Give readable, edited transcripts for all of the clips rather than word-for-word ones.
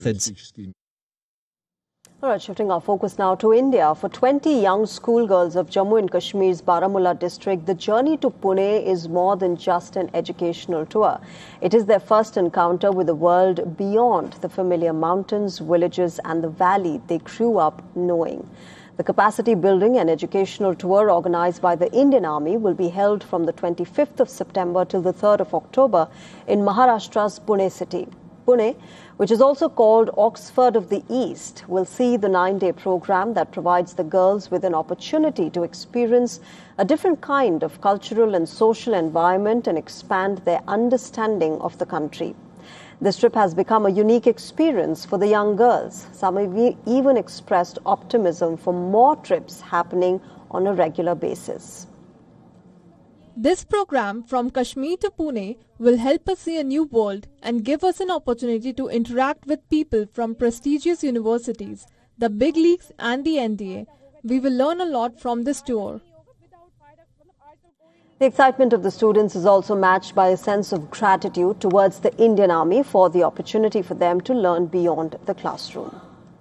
methods. All right, shifting our focus now to India. For 20 young schoolgirls of Jammu and Kashmir's Baramulla district, the journey to Pune is more than just an educational tour. It is their first encounter with the world beyond the familiar mountains, villages and the valley they grew up knowing. The capacity building and educational tour organized by the Indian Army will be held from the 25th of September till the 3rd of October in Maharashtra's Pune city. Pune, which is also called Oxford of the East, will see the 9-day program that provides the girls with an opportunity to experience a different kind of cultural and social environment and expand their understanding of the country. This trip has become a unique experience for the young girls. Some have even expressed optimism for more trips happening on a regular basis. This program from Kashmir to Pune will help us see a new world and give us an opportunity to interact with people from prestigious universities, the big leagues and the NDA. We will learn a lot from this tour. The excitement of the students is also matched by a sense of gratitude towards the Indian Army for the opportunity for them to learn beyond the classroom.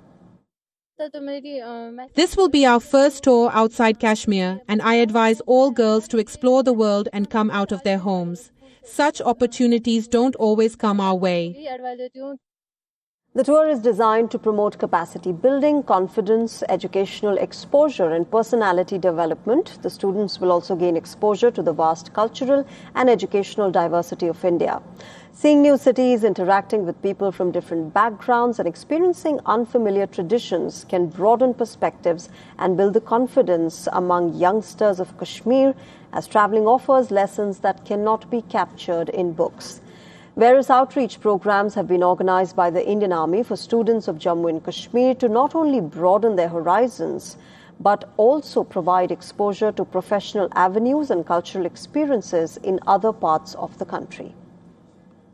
This will be our first tour outside Kashmir, and I advise all girls to explore the world and come out of their homes. Such opportunities don't always come our way. The tour is designed to promote capacity building, confidence, educational exposure and personality development. The students will also gain exposure to the vast cultural and educational diversity of India. Seeing new cities, interacting with people from different backgrounds and experiencing unfamiliar traditions can broaden perspectives and build the confidence among youngsters of Kashmir, as travelling offers lessons that cannot be captured in books. Various outreach programs have been organized by the Indian Army for students of Jammu and Kashmir to not only broaden their horizons, but also provide exposure to professional avenues and cultural experiences in other parts of the country.